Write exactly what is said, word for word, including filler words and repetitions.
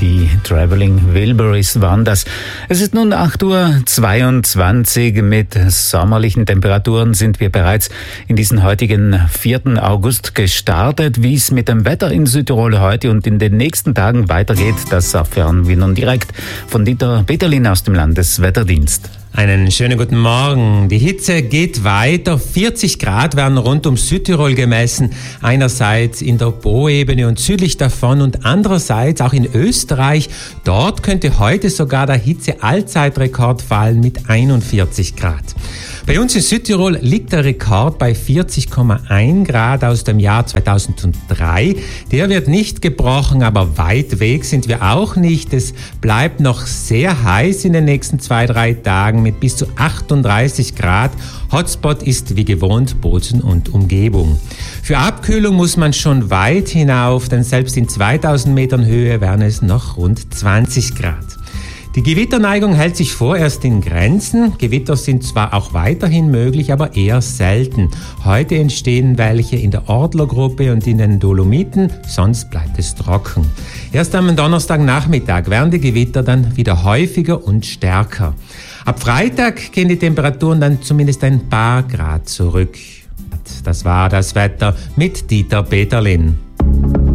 die Traveling Wilburys waren das. Es ist nun acht Uhr zweiundzwanzig. Mit sommerlichen Temperaturen sind wir bereits in diesen heutigen vierten August gestartet. Wie es mit dem Wetter in Südtirol heute und in den nächsten Tagen weitergeht, das erfahren wir nun direkt von Dieter Peterlin aus dem Landeswetterdienst. Einen schönen guten Morgen. Die Hitze geht weiter. vierzig Grad werden rund um Südtirol gemessen. Einerseits in der Poebene und südlich davon und andererseits auch in Österreich. Dort könnte heute sogar der Hitze-Allzeitrekord fallen mit einundvierzig Grad. Bei uns in Südtirol liegt der Rekord bei vierzig Komma eins Grad aus dem Jahr zweitausenddrei. Der wird nicht gebrochen, aber weit weg sind wir auch nicht. Es bleibt noch sehr heiß in den nächsten zwei, drei Tagen mit bis zu achtunddreißig Grad. Hotspot ist wie gewohnt Bozen und Umgebung. Für Abkühlung muss man schon weit hinauf, denn selbst in zweitausend Metern Höhe wären es noch rund zwanzig Grad. Die Gewitterneigung hält sich vorerst in Grenzen. Gewitter sind zwar auch weiterhin möglich, aber eher selten. Heute entstehen welche in der Ortlergruppe und in den Dolomiten, sonst bleibt es trocken. Erst am Donnerstagnachmittag werden die Gewitter dann wieder häufiger und stärker. Ab Freitag gehen die Temperaturen dann zumindest ein paar Grad zurück. Das war das Wetter mit Dieter Peterlin.